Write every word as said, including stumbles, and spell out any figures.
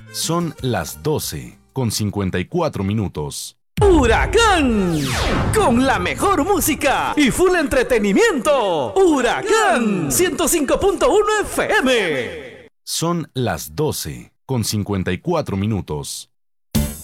Son las doce con cincuenta y cuatro minutos. Huracán, con la mejor música y full entretenimiento. Huracán ciento cinco punto uno F M. Son las doce con cincuenta y cuatro minutos.